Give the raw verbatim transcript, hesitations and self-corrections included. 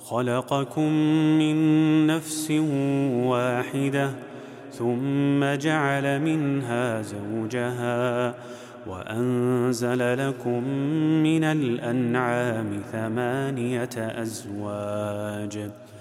خلقكم من نفس واحدة ثم جعل منها زوجها وأنزل لكم من الأنعام ثمانية أزواج